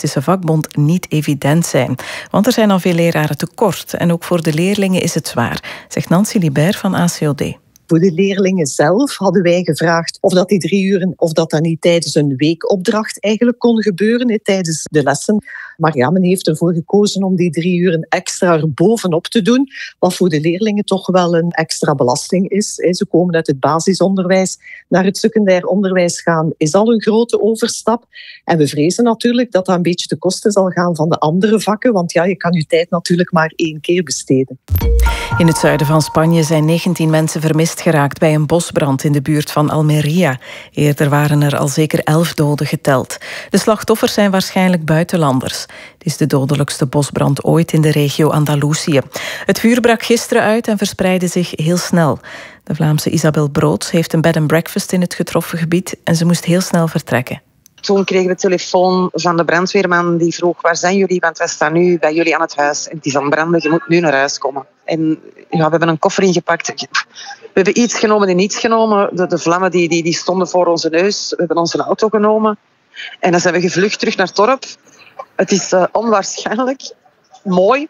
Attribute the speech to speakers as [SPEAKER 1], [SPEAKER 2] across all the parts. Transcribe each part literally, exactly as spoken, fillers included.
[SPEAKER 1] Academistische Vakbond niet evident zijn. Want er zijn al veel leraren tekort en ook voor de leerlingen is het zwaar, zegt Nancy Libert van A C O D.
[SPEAKER 2] Voor de leerlingen zelf hadden wij gevraagd of dat die drie uren, of dat dan niet tijdens een weekopdracht eigenlijk kon gebeuren, tijdens de lessen. Maar ja, men heeft ervoor gekozen om die drie uren extra erbovenop te doen, wat voor de leerlingen toch wel een extra belasting is. Ze komen uit het basisonderwijs naar het secundair onderwijs gaan, is al een grote overstap. En we vrezen natuurlijk dat dat een beetje ten koste zal gaan van de andere vakken, want ja, je kan je tijd natuurlijk maar één keer besteden.
[SPEAKER 1] In het zuiden van Spanje zijn negentien mensen vermist geraakt bij een bosbrand in de buurt van Almería. Eerder waren er al zeker elf doden geteld. De slachtoffers zijn waarschijnlijk buitenlanders. Het is de dodelijkste bosbrand ooit in de regio Andalusië. Het vuur brak gisteren uit en verspreidde zich heel snel. De Vlaamse Isabel Broods heeft een bed and breakfast in het getroffen gebied en ze moest heel snel vertrekken.
[SPEAKER 3] Toen kregen we telefoon van de brandweerman die vroeg: waar zijn jullie? Want wij staan nu bij jullie aan het huis. En het is aan branden, je moet nu naar huis komen. En ja, we hebben een koffer ingepakt. We hebben iets genomen en niets genomen. De, de vlammen die, die, die stonden voor onze neus. We hebben onze auto genomen. En dan zijn we gevlucht terug naar het dorp. Het is uh, onwaarschijnlijk mooi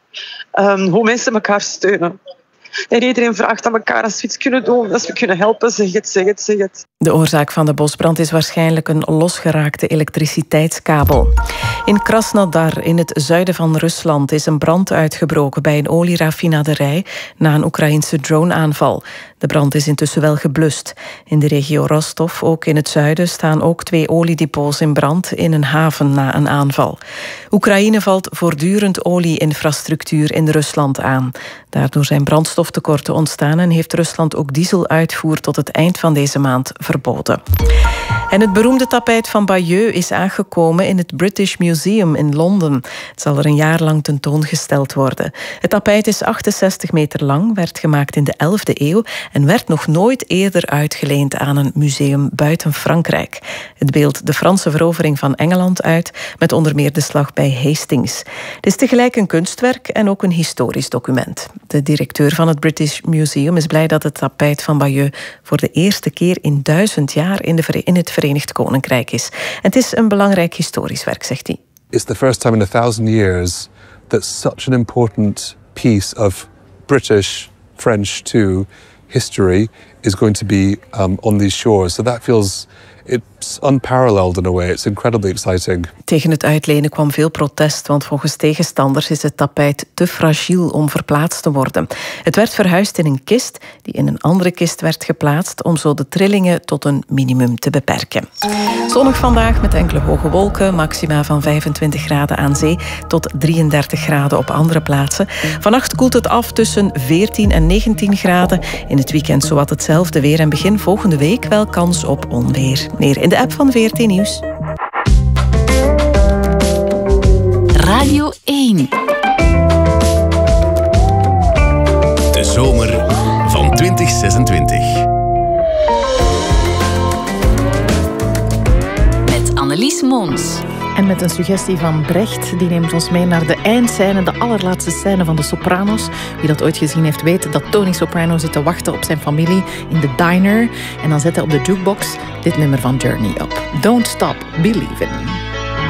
[SPEAKER 3] um, hoe mensen elkaar steunen. En iedereen vraagt aan elkaar: als we iets kunnen doen, als we kunnen helpen, zeg het, zeg het, zeg het.
[SPEAKER 1] De oorzaak van de bosbrand is waarschijnlijk een losgeraakte elektriciteitskabel. In Krasnodar, in het zuiden van Rusland, is een brand uitgebroken bij een olieraffinaderij na een Oekraïense droneaanval. De brand is intussen wel geblust. In de regio Rostov, ook in het zuiden, staan ook twee oliedepots in brand in een haven na een aanval. Oekraïne valt voortdurend olieinfrastructuur in Rusland aan. Daardoor zijn brandstoftekorten ontstaan en heeft Rusland ook dieseluitvoer tot het eind van deze maand verboden. En het beroemde tapijt van Bayeux is aangekomen in het British Museum in Londen. Het zal er een jaar lang tentoongesteld worden. Het tapijt is achtenzestig meter lang, werd gemaakt in de elfde eeuw en werd nog nooit eerder uitgeleend aan een museum buiten Frankrijk. Het beeldt de Franse verovering van Engeland uit, met onder meer de slag bij Hastings. Het is tegelijk een kunstwerk en ook een historisch document. De directeur van het British Museum is blij dat het tapijt van Bayeux voor de eerste keer in duizend jaar in, de, in het Verenigd Koninkrijk is. En het is een belangrijk historisch werk, zegt hij.
[SPEAKER 4] It's the first time in a thousand years that such an important piece of British, French too, history is going to be um, on these shores. So that feels... It's unparalleled in a way. It's incredibly exciting.
[SPEAKER 1] Tegen het uitlenen kwam veel protest, want volgens tegenstanders is het tapijt te fragiel om verplaatst te worden. Het werd verhuisd in een kist die in een andere kist werd geplaatst om zo de trillingen tot een minimum te beperken. Zonnig vandaag met enkele hoge wolken, maxima van vijfentwintig graden aan zee tot drieëndertig graden op andere plaatsen. Vannacht koelt het af tussen veertien en negentien graden. In het weekend zowat hetzelfde weer en begin volgende week wel kans op onweer. Meer in de app van V R T Nieuws.
[SPEAKER 5] Radio één.
[SPEAKER 6] De zomer van twintig zesentwintig.
[SPEAKER 5] Met Annelies Mons.
[SPEAKER 7] En met een suggestie van Brecht, die neemt ons mee naar de eindscène, de allerlaatste scène van de Sopranos. Wie dat ooit gezien heeft, weet dat Tony Soprano zit te wachten op zijn familie in de diner. En dan zet hij op de jukebox dit nummer van Journey Up. Don't Stop Believin'.